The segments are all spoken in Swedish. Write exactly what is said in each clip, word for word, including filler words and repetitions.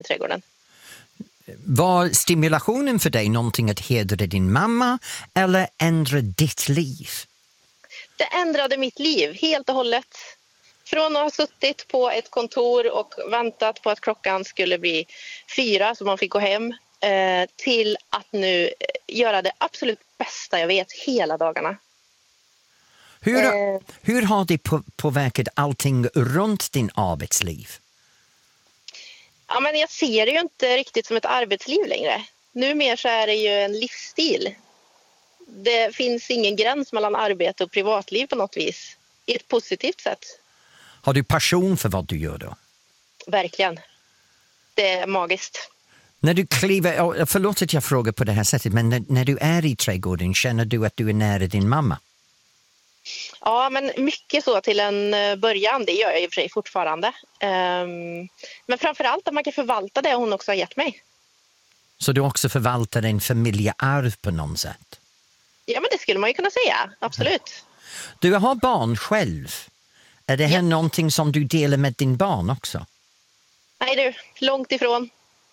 trädgården. Var stimulationen för dig någonting att hedra din mamma eller ändra ditt liv? Det ändrade mitt liv helt och hållet. Från att ha suttit på ett kontor och väntat på att klockan skulle bli fyra så man fick gå hem eh, till att nu göra det absolut bästa jag vet hela dagarna. Hur, Eh. hur har det på, påverkat allting runt din arbetsliv? Ja, men jag ser det ju inte riktigt som ett arbetsliv längre. Numera så är det ju en livsstil. Det finns ingen gräns mellan arbete och privatliv på något vis. I ett positivt sätt. Har du passion för vad du gör då? Verkligen. Det är magiskt. När du kliver, förlåt att jag frågar på det här sättet, men när, när du är i trädgården, känner du att du är nära din mamma? Ja, men mycket så till en början. Det gör jag i och för sig fortfarande. Um, men framförallt att man kan förvalta det hon också har gett mig. Så du också förvaltar en familjearv på något sätt? Ja, men det skulle man ju kunna säga. Absolut. Du har barn själv. Är det här Ja. någonting som du delar med din barn också? Nej du, långt ifrån.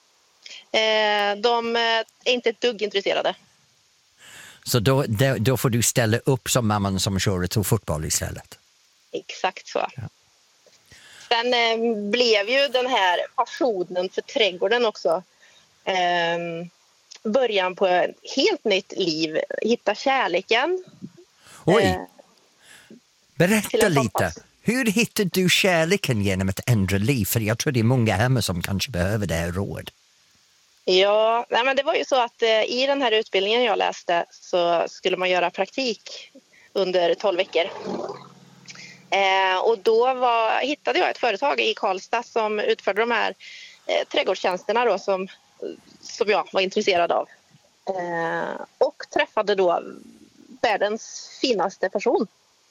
Eh, de är inte ett dugg intresserade. Så då, då, då får du ställa upp som mamman som kör till fotboll istället? Exakt så. Ja. Sen eh, blev ju den här passionen för trädgården också eh, början på ett helt nytt liv. Hitta kärleken. Oj, Eh, berätta till en lite. kompas. Hur hittade du kärleken genom ett ändra liv? För jag tror det är många hemma som kanske behöver det här råd. Ja, nej, men det var ju så att eh, i den här utbildningen jag läste så skulle man göra praktik under tolv veckor. Eh, och då var, hittade jag ett företag i Karlstad som utförde de här eh, trädgårdstjänsterna då, som, som jag var intresserad av. Eh, och träffade då världens finaste person.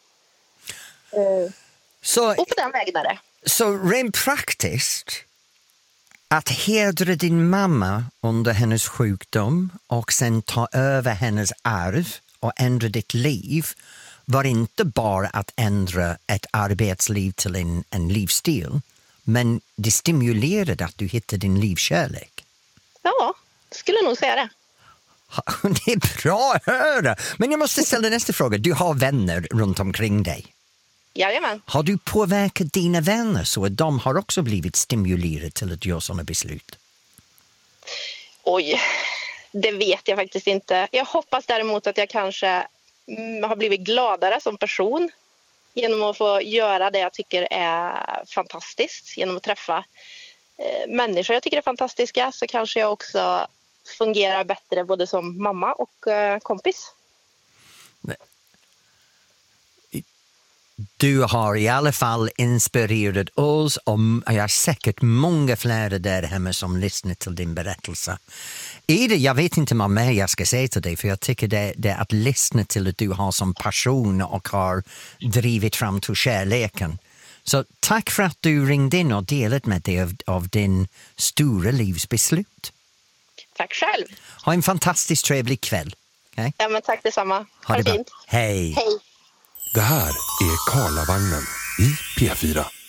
Eh, Så, och på den vägen är det. så rent praktiskt, att hedra din mamma under hennes sjukdom och sen ta över hennes arv och ändra ditt liv var inte bara att ändra ett arbetsliv till en, en livsstil, men det stimulerade att du hittade din livskärlek. Ja, skulle nog säga det. Det är bra att höra. Men jag måste ställa nästa fråga. Du har vänner runt omkring dig. Jajamän. Har du påverkat dina vänner så att de har också blivit stimulerade till att göra sådana beslut? Oj, det vet jag faktiskt inte. Jag hoppas däremot att jag kanske mm, har blivit gladare som person genom att få göra det jag tycker är fantastiskt. Genom att träffa eh, människor jag tycker är fantastiska, så kanske jag också fungerar bättre både som mamma och eh, kompis. Du har i alla fall inspirerat oss och jag har säkert många fler där hemma som lyssnar till din berättelse. Ida, jag vet inte vad mer jag ska säga till dig, för jag tycker det, det är att lyssna till att du har som passion och har drivit fram till kärleken. Så tack för att du ringde in och delade med dig av, av din stora livsbeslut. Tack själv. Ha en fantastiskt trevlig kväll. Okay? Ja, men tack detsamma. Ha, Ha det det bra. fint. Hej. Hej. Det här är Karlavagnen i P fyra.